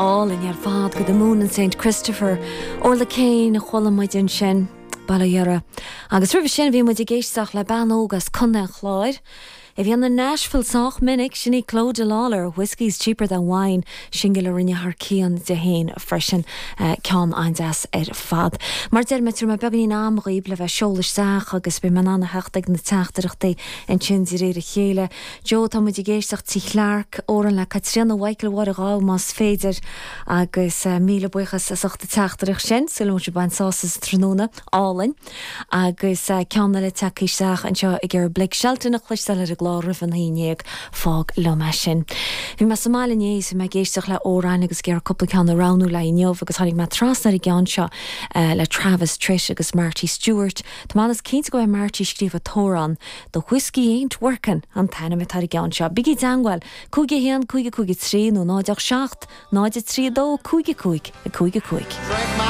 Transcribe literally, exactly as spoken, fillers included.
All in ar fad go the moon and Saint Christopher or le céin a chola maid in sin balayara. Agus rubh sin bhí muid I géisteach le ban ógas conna chláir. If you're on the Nashville soch minnig, sinny Claude Lawler, whiskey's cheaper than wine, shingle rinne har kian de hain freshen uh, can andas er fad. Maar der met my begin naam rible we shoulder sag agus be man an hachtig na tachterigte en chinzire gele. Jo tam met die geestach zich lark oren la Katrina Weikel war rau mas feder agus uh, mile boigas as de tachterig shin, so je ban sauces trnona allen. Agus uh, canle takish sag en jo ik er blik shelter nog glistel glóra fan híineag fág lomesin. Bhí me Somália níos me géisteach le óráin agus gur coppla ceann ránú le inneomh agus tháinig me trasna I gceann seo uh, le Travis Trish agus Marty Stewart. Tá manas cinnte go Marty scríomh a tóran The Whiskey Ain't Working an taine me tar I gceann seo. Bigí danghil cúige héan cúige cúige trí nó náideach seacht náide trí dó cúige cúig a cúige cúig.